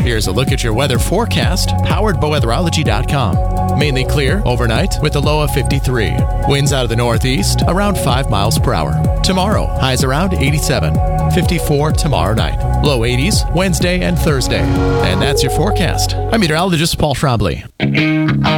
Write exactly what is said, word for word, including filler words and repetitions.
Here's a look at your weather forecast, powered by weatherology dot com. Mainly clear overnight with a low of fifty-three. Winds out of the northeast around five miles per hour. Tomorrow, highs around eighty-seven. fifty-four tomorrow night. Low eighties Wednesday and Thursday. And that's your forecast. I'm meteorologist Paul Schraubly.